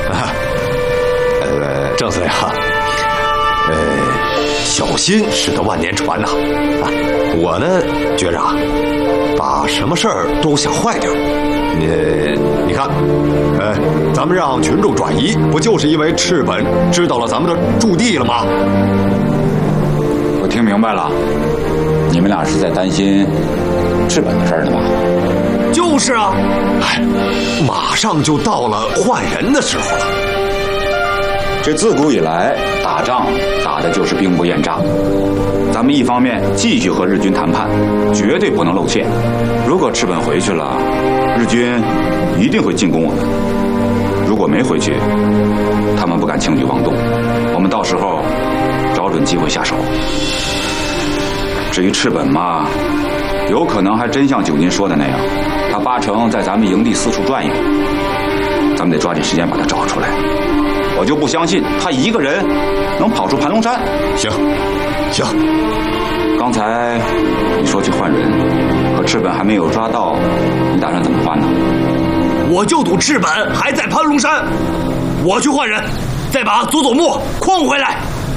郑司令啊，小心驶得万年船呐！我呢觉着啊，把什么事儿都想坏点。你看，咱们让群众转移，不就是因为赤本知道了咱们的驻地了吗？ 我听明白了，你们俩是在担心赤本的事儿呢吧？ 就是啊，马上就到了换人的时候了。 这自古以来打仗打的就是兵不厌诈，咱们一方面继续和日军谈判，绝对不能露怯。如果赤本回去了，日军一定会进攻我们；如果没回去，他们不敢轻举妄动，我们到时候找准机会下手。至于赤本嘛，有可能还真像九斤说的那样，他八成在咱们营地四处转悠，咱们得抓紧时间把他找出来。我就不相信他一个人能跑出盘龙山。 行， 刚才你说去换人，可赤本还没有抓到，你打算怎么换呢？ 我就赌赤本还在盘龙山，我去换人，再把佐佐木诓回来。